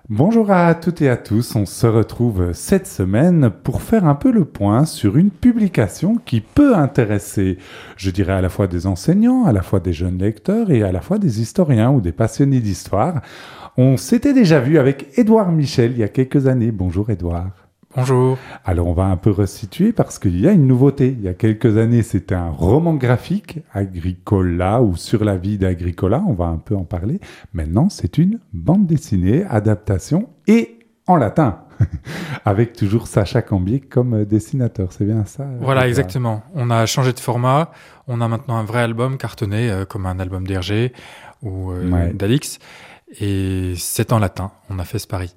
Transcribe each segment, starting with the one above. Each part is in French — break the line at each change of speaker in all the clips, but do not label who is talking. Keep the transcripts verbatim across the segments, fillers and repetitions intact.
Bonjour à toutes et à tous, on se retrouve cette semaine pour faire un peu le point sur une publication qui peut intéresser, je dirais à la fois des enseignants, à la fois des jeunes lecteurs et à la fois des historiens ou des passionnés d'histoire. On s'était déjà vu avec Édouard Michel il y a quelques années. Bonjour Édouard.
Bonjour.
Alors on va un peu resituer parce qu'il y a une nouveauté. Il y a quelques années, c'était un roman graphique, Agricola ou sur la vie d'Agricola, on va un peu en parler. Maintenant, c'est une bande dessinée, adaptation et en latin, avec toujours Sacha Cambier comme dessinateur. C'est bien ça?
Voilà, exactement. On a changé de format. On a maintenant un vrai album cartonné, euh, comme un album d'Hergé ou euh,
Ouais.
d'Alix. Et c'est en latin. On a fait ce pari.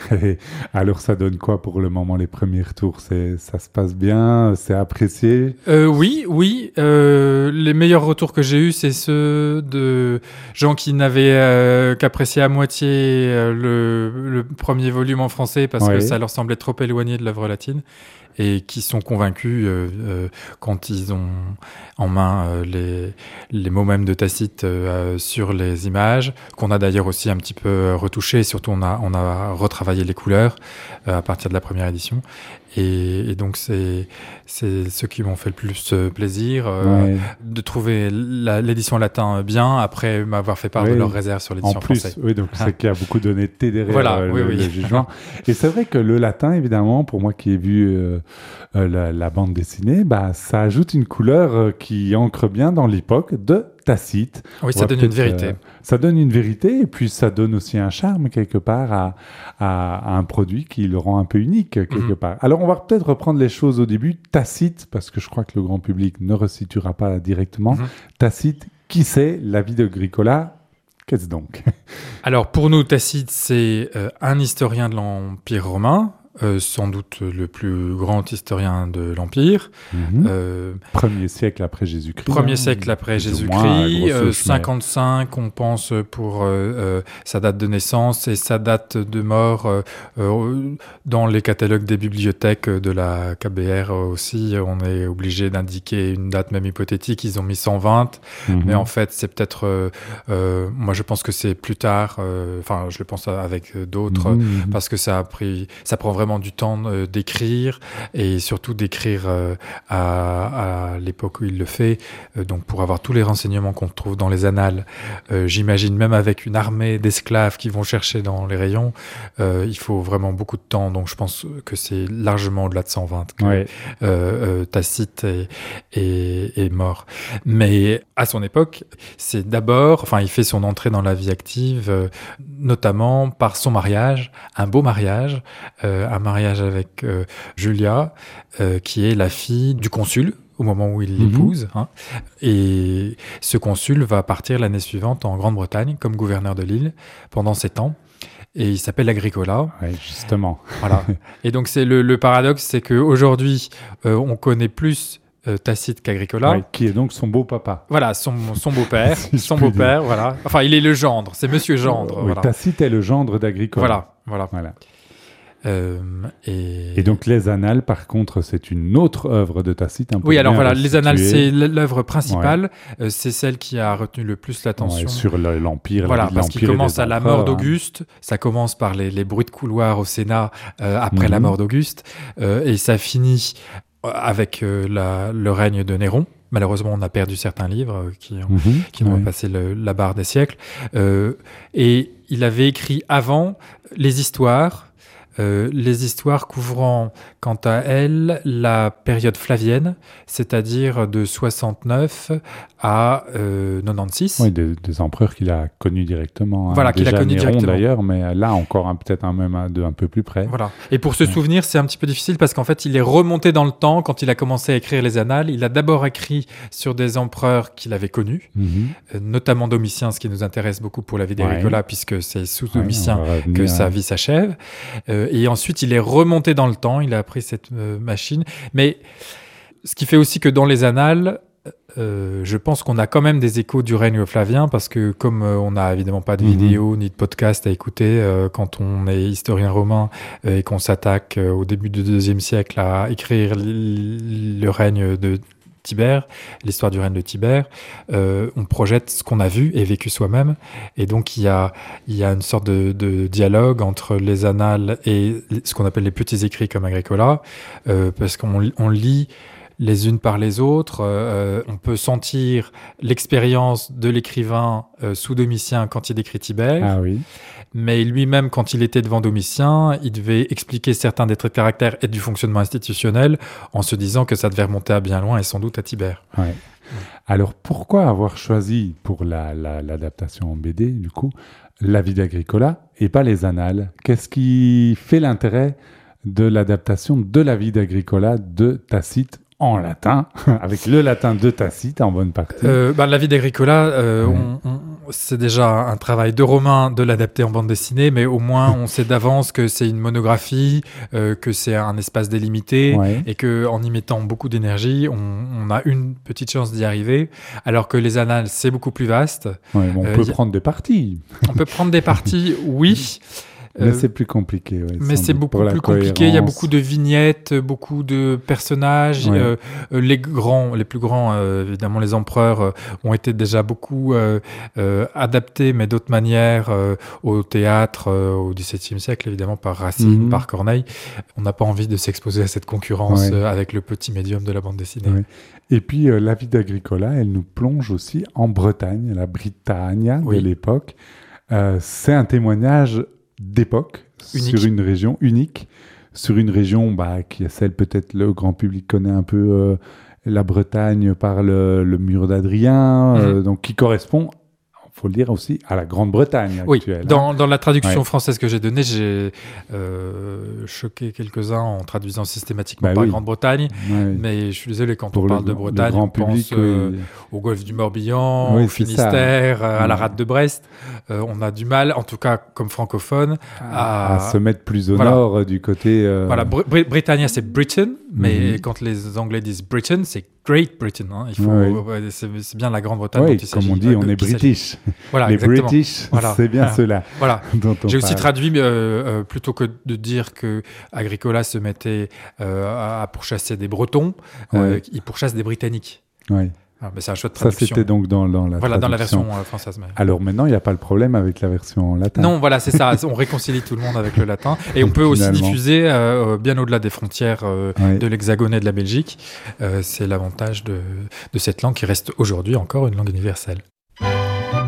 Alors ça donne quoi pour le moment les premiers retours? C'est, ça se passe bien? C'est apprécié?
Euh, oui, oui. Euh, les meilleurs retours que j'ai eus, c'est ceux de gens qui n'avaient euh, qu'apprécié à moitié euh, le, le premier volume en français parce
Ouais.
que ça leur semblait trop éloigné de l'œuvre latine et qui sont convaincus euh, euh, quand ils ont en main euh, les, les mots mêmes de Tacite euh, sur les images, qu'on a d'ailleurs aussi un petit peu retouché. Surtout, on a, on a retravaillé les couleurs euh, à partir de la première édition. Et, et donc, c'est, c'est ceux qui m'ont fait le plus euh, plaisir euh,
Ouais.
de trouver la, l'édition latin bien après m'avoir fait part
Oui.
de leurs réserves sur
En
l'édition
plus,
française.
oui, donc
Ah.
c'est qu'il y a beaucoup d'honnêteté derrière
Voilà,
euh,
oui,
le,
oui.
le jugement. Et c'est vrai que le latin, évidemment, pour moi qui ai vu euh, euh, la, la bande dessinée, bah, ça ajoute une couleur euh, qui ancre bien dans l'époque de Tacite.
Oui,
On
ça
va
donne une
peut-être,
vérité.
euh, ça donne une vérité et puis ça donne aussi un charme quelque part à, à, à un produit qui le rend un peu unique quelque
Mhm.
part. Alors on va peut-être reprendre les choses au début. Tacite, parce que je crois que le grand public ne resituera pas directement.
Mhm.
Tacite, qui c'est? La vie d'Agricola? Qu'est-ce donc?
Alors, pour nous, Tacite, c'est euh, un historien de l'Empire romain, euh, sans doute le plus grand historien de l'Empire.
Mhm.
Euh,
Premier siècle après Jésus-Christ.
Premier
hein,
siècle après
plus ou moins, à
Jésus-Christ,
grosse
euh,
louche, mais-
cinquante-cinq, on pense pour euh, euh, sa date de naissance et sa date de mort euh, euh, dans les catalogues des bibliothèques de la K B R aussi. On est obligé d'indiquer une date même hypothétique. Ils ont mis cent vingt,
Mhm.
mais en fait, c'est peut-être... euh, euh, moi, je pense que c'est plus tard. euh, Enfin, je le pense avec d'autres.
Mhm, mhm.
Parce que ça a pris, ça prend vraiment du temps euh, d'écrire et surtout d'écrire euh, à, à l'époque où il le fait. Euh, donc pour avoir tous les renseignements qu'on trouve dans les annales, euh, j'imagine même avec une armée d'esclaves qui vont chercher dans les rayons, euh, il faut vraiment beaucoup de temps. Donc je pense que c'est largement au-delà de cent vingt que
Ouais.
euh, euh, Tacite est, est, est mort. Mais à son époque, c'est d'abord, enfin, il fait son entrée dans la vie active, euh, notamment par son mariage, un beau mariage, euh, un mariage avec euh, Julia, euh, qui est la fille du consul au moment où il
Mhm.
l'épouse. Hein. Et ce consul va partir l'année suivante en Grande-Bretagne comme gouverneur de l'île pendant sept ans. Et il s'appelle Agricola.
Ouais, justement.
Voilà. Et donc, c'est le, le paradoxe, c'est qu'aujourd'hui, euh, on connaît plus euh, Tacite qu'Agricola.
Ouais, qui est donc son beau papa.
Voilà, son, son beau-père.
Si je
son
puis
beau-père, voilà. Enfin, il est le gendre, c'est Monsieur Gendre.
Oui,
voilà.
Tacite est le gendre d'Agricola.
Voilà, voilà.
Voilà.
Euh, et...
Et donc les Annales, par contre, c'est une autre œuvre de Tacite. Un peu
Oui, alors
bien
voilà, les Annales,
resituée.
c'est l'œuvre principale. Euh, c'est celle qui a retenu le plus l'attention.
Ouais, sur le- l'Empire.
Voilà,
la vie de
parce qu'il
l'Empire et
commence
des
à la
empereurs,
mort
hein.
d'Auguste. Ça commence par les, les bruits de couloir au Sénat euh, après la
Mhm.
mort d'Auguste. Euh, et ça finit avec euh, la, le règne de Néron. Malheureusement, on a perdu certains livres euh, qui ont,
Mhm.
qui ont
Ouais.
passé le- la barre des siècles. Euh, et il avait écrit avant les histoires, euh, les histoires couvrant, quant à elles, la période flavienne, c'est-à-dire de soixante-neuf à euh, quatre-vingt-seize.
Oui, des, des empereurs qu'il a connus directement. hein.
Voilà, qu'il a
Déjà
connus
Néron,
directement.
d'ailleurs, mais là encore un- peut-être un même un- de un peu plus près.
Voilà. Et pour se
Ouais.
souvenir, c'est un petit peu difficile parce qu'en fait, il est remonté dans le temps quand il a commencé à écrire les annales. Il a d'abord écrit sur des empereurs qu'il avait connus,
Mhm.
euh, notamment Domitien, ce qui nous intéresse beaucoup pour la vie d'Agricola,
Ouais.
puisque c'est sous
Ouais,
Domitien
on va revenir,
que sa
hein.
vie s'achève. Euh, et ensuite, il est remonté dans le temps. Il a appris cette euh, machine. Mais ce qui fait aussi que dans les annales, euh, je pense qu'on a quand même des échos du règne flavien parce que comme euh, on n'a évidemment pas de
Mhm.
vidéo ni de podcast à écouter euh, quand on est historien romain euh, et qu'on s'attaque euh, au début du deuxième siècle à écrire l- le règne de Tibère, l'histoire du règne de Tibère, euh, on projette ce qu'on a vu et vécu soi-même. Et donc, il y a, il y a une sorte de, de dialogue entre les annales et ce qu'on appelle les petits écrits comme Agricola, euh, parce qu'on on lit les unes par les autres. Euh, on peut sentir l'expérience de l'écrivain euh, sous Domitien quand il décrit Tibère.
Ah oui.
Mais lui-même, quand il était devant Domitien, il devait expliquer certains des traits de caractère et du fonctionnement institutionnel en se disant que ça devait remonter à bien loin et sans doute à Tibère.
Ouais. Alors, pourquoi avoir choisi pour la, la, l'adaptation en B D, du coup, la vie d'Agricola et pas les annales? Qu'est-ce qui fait l'intérêt de l'adaptation de la vie d'Agricola de Tacite en latin, avec le latin de Tacite en bonne partie?
euh, bah, La vie d'Agricola, euh,
ouais.
on, on, c'est déjà un travail de Romain de l'adapter en bande dessinée, mais au moins on sait d'avance que c'est une monographie, euh, que c'est un espace délimité,
ouais.
et qu'en y mettant beaucoup d'énergie, on, on a une petite chance d'y arriver, alors que les annales, c'est beaucoup plus vaste.
Ouais, on
euh,
peut
y...
prendre des parties.
On peut prendre des parties, oui.
Mais
Euh,
c'est plus compliqué. Ouais,
mais c'est beaucoup plus compliqué.
cohérence.
Il y a beaucoup de vignettes, beaucoup de personnages.
Ouais.
Euh, les grands, les plus grands, euh, évidemment, les empereurs euh, ont été déjà beaucoup euh, euh, adaptés, mais d'autres manières, euh, au théâtre, euh, au dix-septième siècle, évidemment, par Racine,
Mm-hmm.
par Corneille. On n'a pas envie de s'exposer à cette concurrence
ouais.
euh, avec le petit médium de la bande dessinée.
Ouais. Et puis, euh, la vie d'Agricola, elle nous plonge aussi en Bretagne, la Britannia
Oui.
de l'époque. Euh, c'est un témoignage d'époque
Unique.
sur une région unique, sur une région bah, qui est celle, peut-être le grand public connaît un peu euh, la Bretagne par le, le mur d'Adrien,
Mmh.
euh, donc qui correspond, il faut le dire aussi, à la Grande-Bretagne
Oui,
actuelle.
dans,
hein.
dans la traduction
ouais.
française que j'ai donnée, j'ai euh, choqué quelques-uns en traduisant systématiquement
bah,
par
oui.
Grande-Bretagne.
Ouais.
Mais je suis désolé, quand
Pour
on
le,
parle de Bretagne,
le grand
on
public,
pense euh,
oui.
au golfe du Morbihan,
Oui,
au
c'est
Finistère,
ça.
à la
Ouais.
rade de Brest. Euh, on a du mal, en tout cas comme francophone,
à,
à...
à se mettre plus au
voilà.
nord du côté... Euh...
Voilà, Br- Br- Britannia, c'est Britain, mais
Mhm.
quand les Anglais disent Britain, c'est Great Britain. Hein. Il faut,
Oui.
ouais, c'est, c'est bien la Grande-Bretagne
Oui,
dont il
comme
s'agit.
on dit,
euh,
on
de-
est
qu'il s'agit.
British.
Voilà,
Les
exactement.
British,
Voilà.
c'est bien
Voilà.
ceux-là
Voilà.
dont on
J'ai aussi
parle.
traduit, euh, euh, plutôt que de dire que Agricola se mettait euh, à, à pourchasser des Bretons, euh,
Ouais.
il pourchasse des Britanniques.
Ouais.
Ah, mais c'est un choix de
Ça,
traduction.
c'était donc dans, dans la
voilà, dans la
traduction.
version euh, française. Mais...
Alors maintenant, il n'y a pas le problème avec la version en latin.
Non, voilà, c'est ça. On réconcilie tout le monde avec le latin. Et on peut aussi
Finalement.
diffuser euh, bien au-delà des frontières euh,
Ouais.
de l'Hexagone et de la Belgique. Euh, c'est l'avantage de, de cette langue qui reste aujourd'hui encore une langue universelle.